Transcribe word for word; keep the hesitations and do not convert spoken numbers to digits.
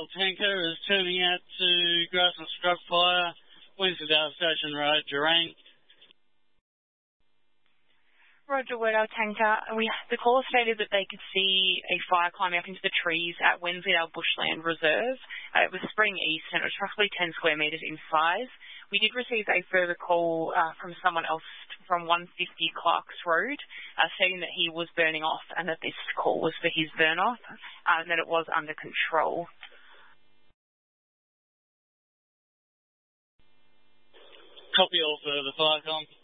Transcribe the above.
Oil tanker is turning out to grass and scrub fire, Wensleydale Station Road, Geraint. Roger, Wordale tanker. We, the caller stated that they could see a fire climbing up into the trees at Wensleydale Bushland Reserve. Uh, it was spring east and it was roughly ten square metres in size. We did receive a further call uh, from someone else from one fifty Clarks Road uh, stating that he was burning off and that this call was for his burn off uh, and that it was under control. Copy all for the fire com.